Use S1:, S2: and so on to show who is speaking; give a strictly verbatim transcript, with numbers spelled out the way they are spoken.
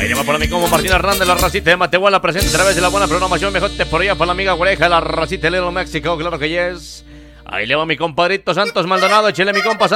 S1: Ahí le va por mi compa Martín Hernández, la racita de Matehuala, presente a través de la buena programación. Mejor te por allá para la amiga Oreja, la racita de Little México, claro que yes. Ahí le va mi compadrito Santos Maldonado, échale mi compa Santos.